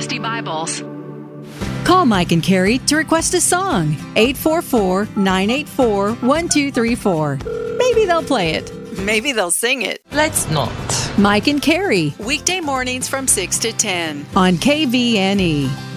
360 Bibles. Call Mike and Carrie to request a song. 844-984-1234. Maybe they'll play it. Maybe they'll sing it. Let's not. Mike and Carrie Weekday mornings from 6 to 10 on KVNE.